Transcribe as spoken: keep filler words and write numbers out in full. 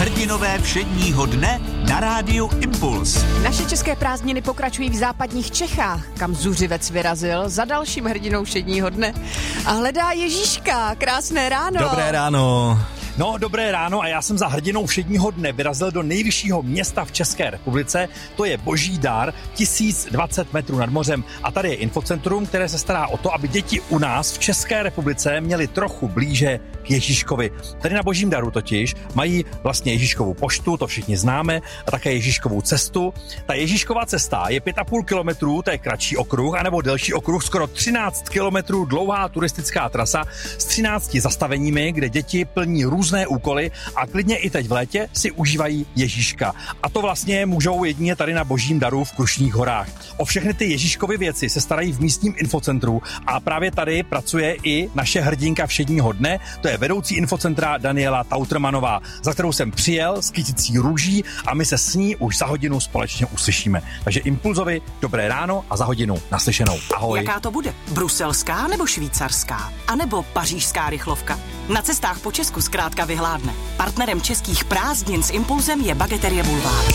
Hrdinové všedního dne na rádiu Impuls. Naše české prázdniny pokračují v západních Čechách, kam zuřivec vyrazil za dalším hrdinou všedního dne a hledá Ježíška. Krásné ráno. Dobré ráno. No, dobré ráno a já jsem za hrdinou všedního dne vyrazil do nejvyššího města v České republice, to je Boží Dar, tisíc dvacet metrů nad mořem. A tady je infocentrum, které se stará o to, aby děti u nás v České republice měly trochu blíže k Ježíškovi. Tady na Božím Daru totiž mají vlastně Ježíškovu poštu, to všichni známe, a také Ježíškovu cestu. Ta Ježíškova cesta je pět a půl kilometrů, to je kratší okruh, anebo delší okruh, skoro třináct kilometrů dlouhá turistická trasa s třinácti zastaveními, kde děti plní různé úkoly a klidně i teď v létě si užívají Ježíška. A to vlastně můžou jedině tady na Božím Daru v Krušných horách. O všechny ty Ježíškovy věci se starají v místním infocentru a právě tady pracuje i naše hrdinka všedního dne, to je vedoucí infocentra Daniela Tautrmanová, za kterou jsem přijel s kyticí růží a my se s ní už za hodinu společně uslyšíme. Takže Impulzovi dobré ráno a za hodinu naslyšenou. Ahoj. Jaká to bude? Bruselská nebo švýcarská? A nebo pařížská rychlovka? Na cestách po Česku zkrátka vyhládne. Partnerem českých prázdnin s Impulzem je Bageterie Bulvár.